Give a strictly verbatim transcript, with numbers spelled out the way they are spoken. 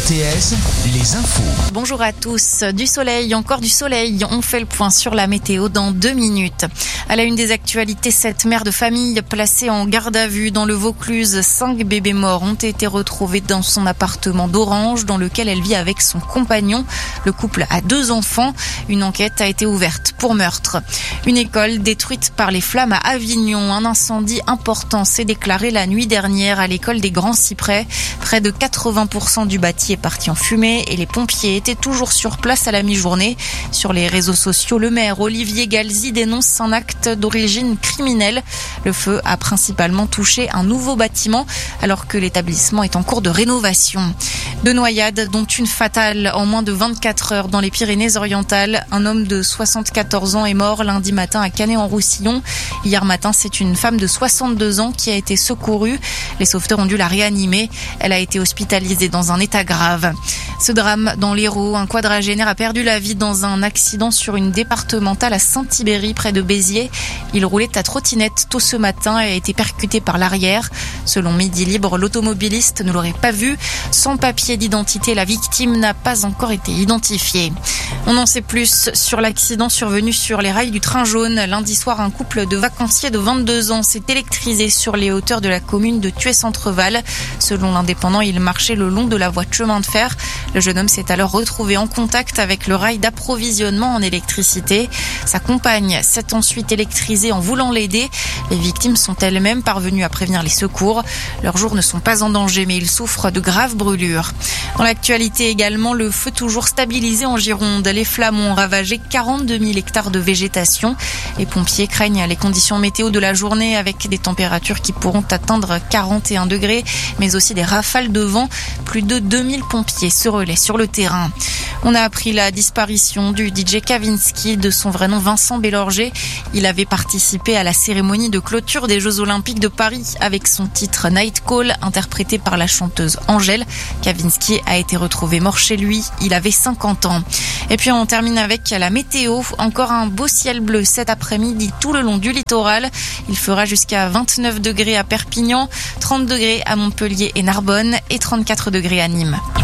T S, les infos. Bonjour à tous. Du soleil, encore du soleil. On fait le point sur la météo dans deux minutes. À la une des actualités, cette mère de famille placée en garde à vue dans le Vaucluse. Cinq bébés morts ont été retrouvés dans son appartement d'Orange, dans lequel elle vit avec son compagnon. Le couple a deux enfants. Une enquête a été ouverte pour meurtre. Une école détruite par les flammes à Avignon. Un incendie important s'est déclaré la nuit dernière à l'école des Grands Cyprès. Près de quatre-vingts pour cent du bâti est parti en fumée et les pompiers étaient toujours sur place à la mi-journée. Sur les réseaux sociaux, le maire Olivier Galzi dénonce un acte d'origine criminelle. Le feu a principalement touché un nouveau bâtiment alors que l'établissement est en cours de rénovation. Deux noyades, dont une fatale en moins de vingt-quatre heures dans les Pyrénées-Orientales. Un homme de soixante-quatorze ans est mort lundi matin à Canet-en-Roussillon. Hier matin, c'est une femme de soixante-deux ans qui a été secourue. Les sauveteurs ont dû la réanimer. Elle a été hospitalisée dans un état grave. Ce drame dans l'Hérault, un quadragénaire a perdu la vie dans un accident sur une départementale à Saint-Thibéry près de Béziers. Il roulait à trottinette tôt ce matin et a été percuté par l'arrière. Selon Midi Libre, l'automobiliste ne l'aurait pas vu. Sans papier d'identité, la victime n'a pas encore été identifiée. On en sait plus sur l'accident survenu sur les rails du train jaune. Lundi soir, un couple de vacanciers de vingt-deux ans s'est électrisé sur les hauteurs de la commune de Thuey-Centreval. Selon l'Indépendant, il marchait le long de la voie de chemin de fer. Le jeune homme s'est alors retrouvé en contact avec le rail d'approvisionnement en électricité. Sa compagne s'est ensuite électrisée en voulant l'aider. Les victimes sont elles-mêmes parvenues à prévenir les secours. Leurs jours ne sont pas en danger, mais ils souffrent de graves brûlures. Dans l'actualité également, le feu toujours stabilisé en Gironde. Les flammes ont ravagé quarante-deux mille hectares de végétation. Les pompiers craignent les conditions météo de la journée avec des températures qui pourront atteindre quarante et un degrés, mais aussi des rafales de vent. Plus de deux mille pompiers se relaient sur le terrain. On a appris la disparition du D J Kavinsky, de son vrai nom Vincent Bélorger. Il avait participé à la cérémonie de clôture des Jeux Olympiques de Paris avec son titre Night Call, interprété par la chanteuse Angèle. Kavinsky a été retrouvé mort chez lui. Il avait cinquante ans. Et puis on termine avec la météo. Encore un beau ciel bleu cet après-midi tout le long du littoral. Il fera jusqu'à vingt-neuf degrés à Perpignan, trente degrés à Montpellier et Narbonne et trente-quatre degrés à Nîmes.